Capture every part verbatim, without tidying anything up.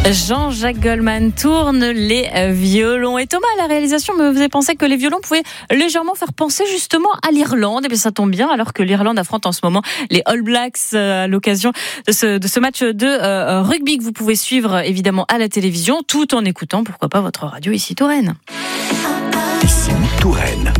Jean-Jacques Goldman tourne les violons. Et Thomas, à la réalisation, me faisait penser que les violons pouvaient légèrement faire penser justement à l'Irlande. Et bien ça tombe bien, alors que l'Irlande affronte en ce moment les All Blacks à l'occasion de ce, de ce match de euh, rugby que vous pouvez suivre évidemment à la télévision, tout en écoutant, pourquoi pas, votre radio ici Touraine. Ici Touraine.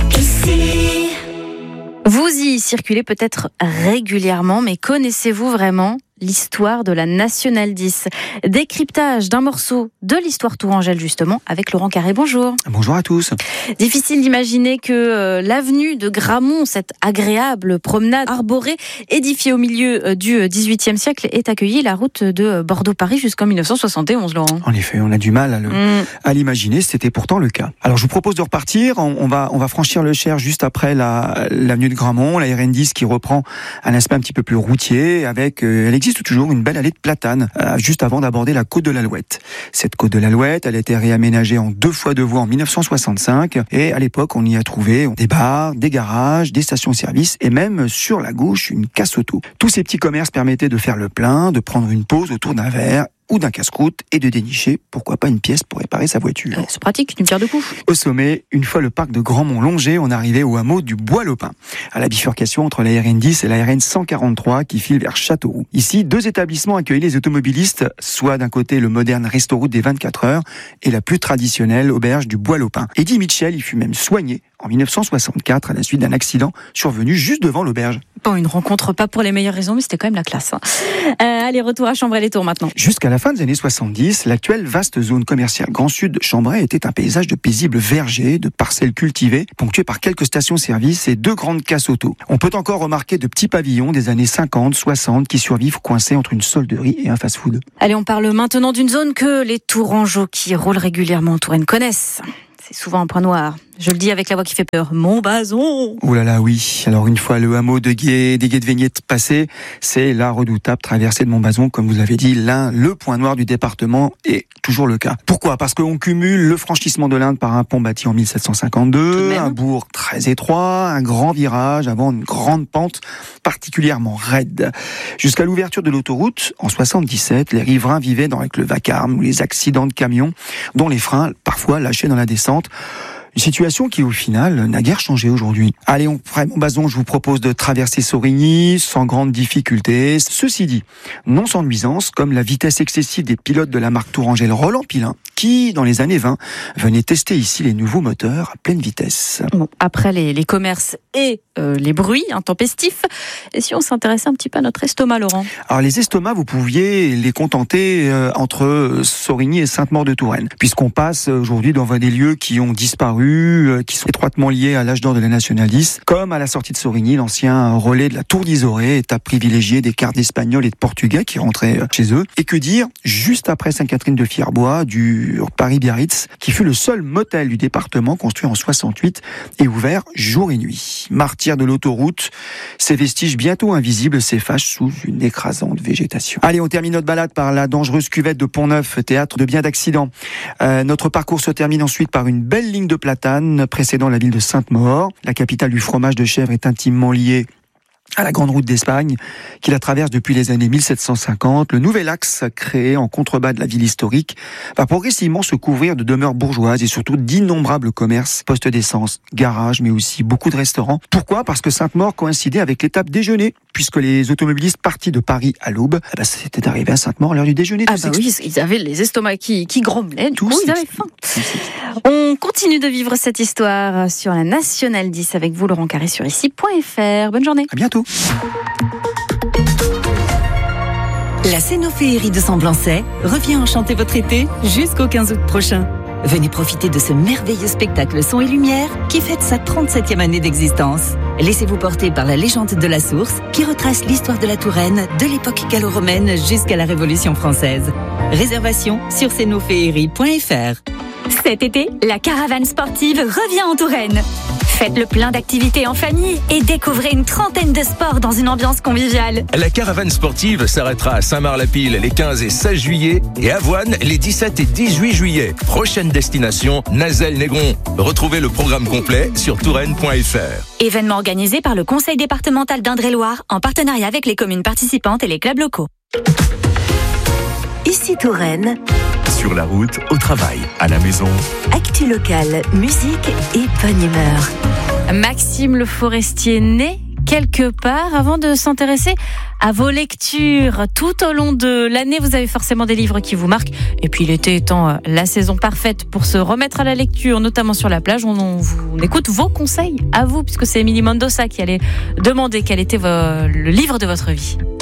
Ici. Vous y circulez peut-être régulièrement, mais connaissez-vous vraiment l'histoire de la Nationale dix? Décryptage d'un morceau de l'histoire tourangelle justement avec Laurent Carré. Bonjour. Bonjour à tous. Difficile d'imaginer que euh, l'avenue de Gramont, cette agréable promenade arborée édifiée au milieu euh, du dix-huitième siècle, ait accueilli la route de Bordeaux-Paris jusqu'en dix-neuf cent soixante et onze, Laurent. En effet, on a du mal à, le, mmh. à l'imaginer, c'était pourtant le cas. Alors je vous propose de repartir, on, on, va, on va franchir le Cher juste après la, l'avenue de Gramont, la R N dix qui reprend un aspect un petit peu plus routier, avec, euh, elle existe toujours une belle allée de platanes, euh, juste avant d'aborder la côte de l'Alouette. Cette côte de l'Alouette, elle a été réaménagée en deux fois deux voies en dix-neuf cent soixante-cinq, et à l'époque, on y a trouvé des bars, des garages, des stations-service, et même sur la gauche, une casse-auto. Tous ces petits commerces permettaient de faire le plein, de prendre une pause autour d'un verre, ou d'un casse-croûte, et de dénicher, pourquoi pas, une pièce pour réparer sa voiture. Euh, c'est pratique, une pierre de coups. Au sommet, une fois le parc de Grandmont longé, on arrivait au hameau du Bois-Lopin, à la bifurcation entre la R N dix et la R N cent quarante-trois qui file vers Châteauroux. Ici, deux établissements accueillent les automobilistes, soit d'un côté le moderne Resto-Route des vingt-quatre heures et la plus traditionnelle auberge du Bois-Lopin. Eddie Mitchell y fut même soigné en dix-neuf cent soixante-quatre à la suite d'un accident survenu juste devant l'auberge. Bon, une rencontre pas pour les meilleures raisons, mais c'était quand même la classe. Hein. Euh, allez, retour à Chambray-les-Tours maintenant. Jusqu'à la fin des années soixante-dix, l'actuelle vaste zone commerciale Grand Sud de Chambray était un paysage de paisibles vergers, de parcelles cultivées, ponctuées par quelques stations-service et deux grandes casses-autos. On peut encore remarquer de petits pavillons des années cinquante, soixante qui survivent coincés entre une solderie et un fast-food. Allez, on parle maintenant d'une zone que les Tourangeaux qui roulent régulièrement en Touraine connaissent. C'est souvent un point noir. Je le dis avec la voix qui fait peur. Montbazon. Oh là là, oui. Alors une fois le hameau de Gué, des Gués de Vignettes passé, c'est la redoutable traversée de Montbazon, comme vous l'avez dit, l'un, le point noir du département, est toujours le cas. Pourquoi ? Parce qu'on cumule le franchissement de l'Indre par un pont bâti en dix-sept cent cinquante-deux, un bourg très étroit, un grand virage avant une grande pente particulièrement raide. Jusqu'à l'ouverture de l'autoroute, en soixante-dix-sept, les riverains vivaient dans avec le vacarme ou les accidents de camions, dont les freins parfois lâchaient dans la descente. Une situation qui, au final, n'a guère changé aujourd'hui. Allez, on prend Montbazon, je vous propose de traverser Sorigny sans grande difficulté. Ceci dit, non sans nuisance, comme la vitesse excessive des pilotes de la marque tourangelle Roland Pilin, qui, dans les années vingt, venaient tester ici les nouveaux moteurs à pleine vitesse. Bon, après les, les commerces et euh, les bruits intempestifs, et si on s'intéressait un petit peu à notre estomac, Laurent ? Alors, les estomacs, vous pouviez les contenter euh, entre Sorigny et Sainte-Maure-de-Touraine, puisqu'on passe aujourd'hui dans des lieux qui ont disparu, qui sont étroitement liés à l'âge d'or de la Nationale dix, comme à la sortie de Sorigny, l'ancien relais de la Tour d'Isoré, étape privilégiée des cars d'Espagnols et de Portugais qui rentraient chez eux. Et que dire, juste après Sainte-Catherine de Fierbois, du Paris-Biarritz, qui fut le seul motel du département construit en soixante-huit et ouvert jour et nuit. Martyr de l'autoroute, ces vestiges bientôt invisibles s'effacent sous une écrasante végétation. Allez, on termine notre balade par la dangereuse cuvette de Pont-Neuf, théâtre de bien d'accidents. Euh, notre parcours se termine ensuite par une belle ligne de platane précédant la ville de Sainte-Maure. La capitale du fromage de chèvre est intimement liée à la grande route d'Espagne, qui la traverse depuis les années mille sept cent cinquante. Le nouvel axe, créé en contrebas de la ville historique, va progressivement se couvrir de demeures bourgeoises et surtout d'innombrables commerces, postes d'essence, garages, mais aussi beaucoup de restaurants. Pourquoi ? Parce que Sainte-Maure coïncidait avec l'étape déjeuner, puisque les automobilistes partis de Paris à l'aube, eh ben, c'était arrivé à Sainte-Maure à l'heure du déjeuner. Ah bah oui, ils avaient les estomacs qui, qui grommelaient, du coup ils avaient faim. On continue de vivre cette histoire sur la Nationale dix avec vous, Laurent Carré, sur ici point f r. Bonne journée. À bientôt. La Cénophéerie de Semblançay revient enchanter votre été jusqu'au quinze août prochain. Venez profiter de ce merveilleux spectacle son et lumière qui fête sa trente-septième année d'existence. Laissez-vous porter par la légende de la source qui retrace l'histoire de la Touraine de l'époque gallo-romaine jusqu'à la Révolution française. Réservation sur cénophéerie point f r. Cet été, la caravane sportive revient en Touraine. Faites le plein d'activités en famille et découvrez une trentaine de sports dans une ambiance conviviale. La caravane sportive s'arrêtera à Saint-Marc-la-Pile les quinze et seize juillet et Avoine les dix-sept et dix-huit juillet. Prochaine destination, Nazelles-Négron. Retrouvez le programme complet sur touraine point f r. Événement organisé par le Conseil départemental d'Indre-et-Loire en partenariat avec les communes participantes et les clubs locaux. Ici Touraine. Sur la route, au travail, à la maison. Actu locale, musique et bonne humeur. Maxime Le Forestier né quelque part. Avant de s'intéresser à vos lectures tout au long de l'année, vous avez forcément des livres qui vous marquent. Et puis l'été étant la saison parfaite pour se remettre à la lecture, notamment sur la plage, on, on, on écoute vos conseils à vous, puisque c'est Émilie Mendoza qui allait demander quel était vo- le livre de votre vie.